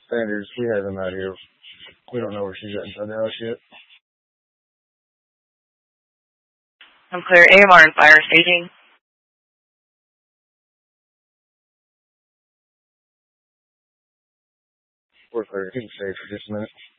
Standards, we have him out here. We don't know where she's at inside the house yet. I'm clear. AMR and fire staging. We're clear. Keep safe for just a minute.